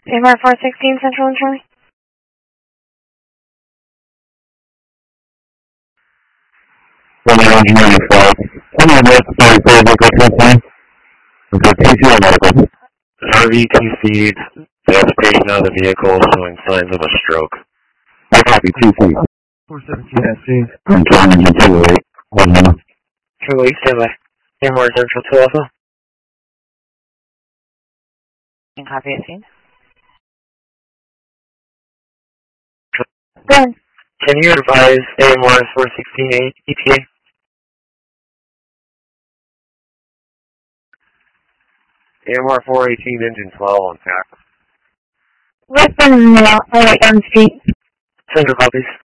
AMR 416 Central and Charlie. Engineering 12. Come on, that's 34 vehicle 15. Okay, TC or medical? RVTC, devastation of the vehicle showing signs of a stroke. I copy TC. 417 SC. Control engine 208. 1 minute. True, you stand by. AMR Central 2 Alpha. Copy it, scene. Good. Can you advise AMR 416 ETA? AMR 418 engine 12 on pack. Listen, right down the street. Central copies.